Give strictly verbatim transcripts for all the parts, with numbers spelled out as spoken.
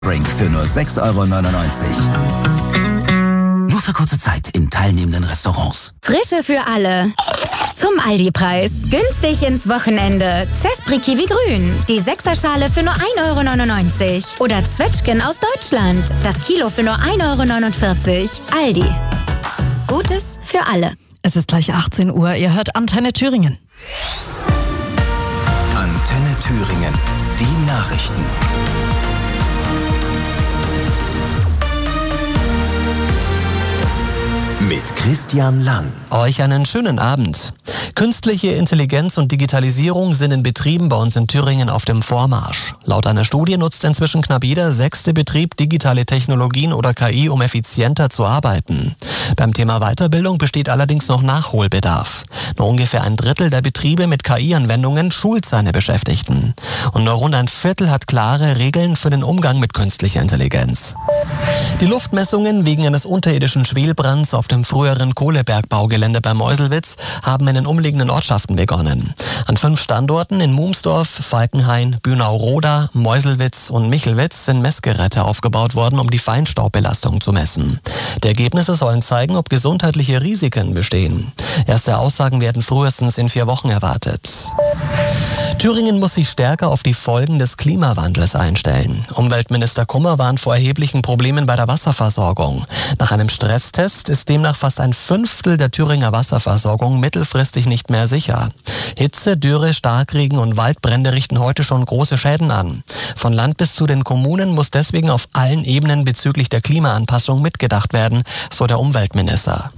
Drink für nur sechs Euro neunundneunzig. Nur für kurze Zeit in teilnehmenden Restaurants. Frische für alle. Zum Aldi-Preis. Günstig ins Wochenende. Zespri Kiwi Grün. Die Sechserschale für nur ein Euro neunundneunzig. Oder Zwetschgen aus Deutschland. Das Kilo für nur ein Euro neunundvierzig. Aldi. Gutes für alle. Es ist gleich achtzehn Uhr. Ihr hört Antenne Thüringen. Antenne Thüringen. Die Nachrichten. Mit Christian Lang. Euch einen schönen Abend. Künstliche Intelligenz und Digitalisierung sind in Betrieben bei uns in Thüringen auf dem Vormarsch. Laut einer Studie nutzt inzwischen knapp jeder sechste Betrieb digitale Technologien oder K I, um effizienter zu arbeiten. Beim Thema Weiterbildung besteht allerdings noch Nachholbedarf. Nur ungefähr ein Drittel der Betriebe mit K I-Anwendungen schult seine Beschäftigten. Und nur rund ein Viertel hat klare Regeln für den Umgang mit künstlicher Intelligenz. Die Luftmessungen wegen eines unterirdischen Schwelbrands auf dem früheren Kohlebergbaugelände bei Meuselwitz haben in den umliegenden Ortschaften begonnen. An fünf Standorten in Mumsdorf, Falkenhain, Bünau-Roda, Meuselwitz und Michelwitz sind Messgeräte aufgebaut worden, um die Feinstaubbelastung zu messen. Die Ergebnisse sollen zeigen, ob gesundheitliche Risiken bestehen. Erste Aussagen werden frühestens in vier Wochen erwartet. Thüringen muss sich stärker auf die Folgen des Klimawandels einstellen. Umweltminister Kummer warnt vor erheblichen Problemen bei der Wasserversorgung. Nach einem Stresstest ist demnach fast ein Fünftel der Thüringer Wasserversorgung mittelfristig nicht mehr sicher. Hitze, Dürre, Starkregen und Waldbrände richten heute schon große Schäden an. Von Land bis zu den Kommunen muss deswegen auf allen Ebenen bezüglich der Klimaanpassung mitgedacht werden, so der Umweltminister.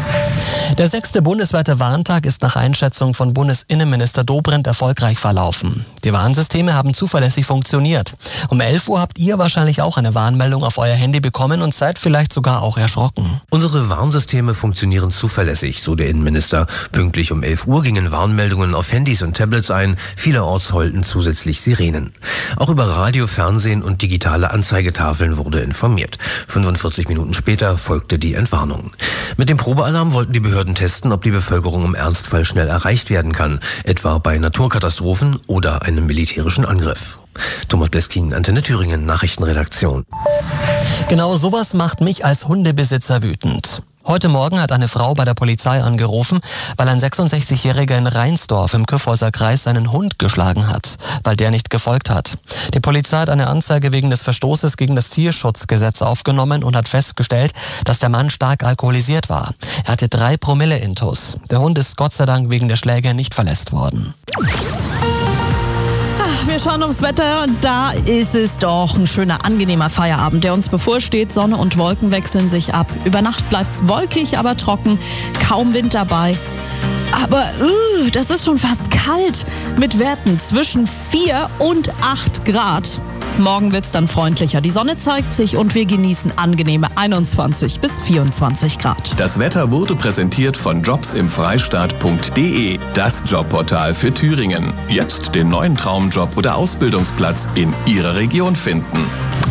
Der sechste bundesweite Warntag ist nach Einschätzung von Bundesinnenminister Dobrindt erfolgreich verlaufen. Die Warnsysteme haben zuverlässig funktioniert. Um elf Uhr habt ihr wahrscheinlich auch eine Warnmeldung auf euer Handy bekommen und seid vielleicht sogar auch erschrocken. Unsere Warnsysteme funktionieren zuverlässig, so der Innenminister. Pünktlich um elf Uhr gingen Warnmeldungen auf Handys und Tablets ein. Vielerorts heulten zusätzlich Sirenen. Auch über Radio, Fernsehen und digitale Anzeigetafeln wurde informiert. fünfundvierzig Minuten später folgte die Entwarnung. Mit dem Probealarm wollten die Behörden testen, ob die Bevölkerung im Ernstfall schnell erreicht werden kann, etwa bei Naturkatastrophen oder einem militärischen Angriff. Thomas Bleskin, Antenne Thüringen, Nachrichtenredaktion. Genau sowas macht mich als Hundebesitzer wütend. Heute Morgen hat eine Frau bei der Polizei angerufen, weil ein sechsundsechzigjähriger in Rheinsdorf im Kyffhäuser Kreis seinen Hund geschlagen hat, weil der nicht gefolgt hat. Die Polizei hat eine Anzeige wegen des Verstoßes gegen das Tierschutzgesetz aufgenommen und hat festgestellt, dass der Mann stark alkoholisiert war. Er hatte drei Promille Intus. Der Hund ist Gott sei Dank wegen der Schläge nicht verletzt worden. Wir schauen aufs Wetter und da ist es doch ein schöner, angenehmer Feierabend, der uns bevorsteht. Sonne und Wolken wechseln sich ab. Über Nacht bleibt's wolkig, aber trocken, kaum Wind dabei. Aber uh, das ist schon fast kalt mit Werten zwischen vier und acht Grad. Morgen wird's dann freundlicher. Die Sonne zeigt sich und wir genießen angenehme einundzwanzig bis vierundzwanzig Grad. Das Wetter wurde präsentiert von jobs im freistaat punkt de, das Jobportal für Thüringen. Jetzt den neuen Traumjob oder Ausbildungsplatz in Ihrer Region finden.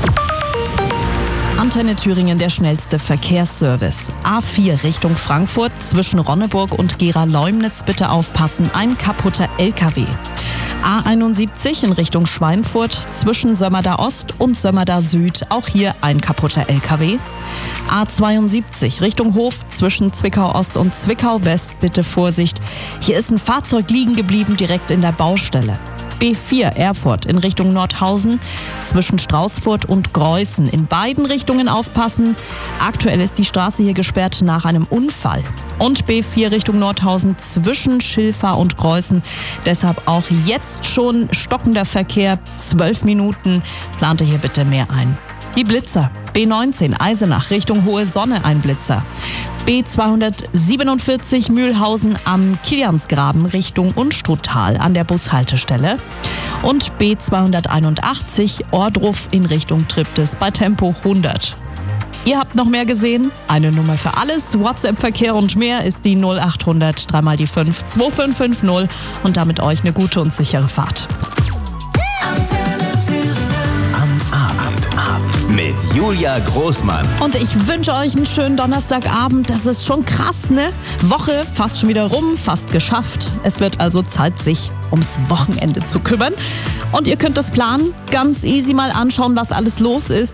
Antenne Thüringen, der schnellste Verkehrsservice. A vier Richtung Frankfurt, zwischen Ronneburg und Gera-Leumnitz bitte aufpassen, ein kaputter L K W. A einundsiebzig in Richtung Schweinfurt, zwischen Sömmerda Ost und Sömmerda Süd, auch hier ein kaputter L K W. A zweiundsiebzig Richtung Hof, zwischen Zwickau Ost und Zwickau West, bitte Vorsicht. Hier ist ein Fahrzeug liegen geblieben, direkt in der Baustelle. B vier Erfurt in Richtung Nordhausen, zwischen Straußfurt und Greußen. In beiden Richtungen aufpassen. Aktuell ist die Straße hier gesperrt nach einem Unfall. Und B vier Richtung Nordhausen zwischen Schilfach und Greußen. Deshalb auch jetzt schon stockender Verkehr. Zwölf Minuten. Plante hier bitte mehr ein. Die Blitzer. B neunzehn Eisenach Richtung Hohe Sonne ein Blitzer. B zweihundertsiebenundvierzig Mühlhausen am Kiliansgraben Richtung Unstruttal an der Bushaltestelle. Und B zweihunderteinundachtzig Ohrdruf in Richtung Triptis bei Tempo hundert. Ihr habt noch mehr gesehen? Eine Nummer für alles. WhatsApp-Verkehr und mehr ist die null achthundert drei mal die fünf zwei fünf fünf null und damit euch eine gute und sichere Fahrt. Am Abend. mit Julia Großmann. Und ich wünsche euch einen schönen Donnerstagabend. Das ist schon krass, ne? Woche fast schon wieder rum, fast geschafft. Es wird also Zeit, sich ums Wochenende zu kümmern. Und ihr könnt das Plan ganz easy mal anschauen, was alles los ist.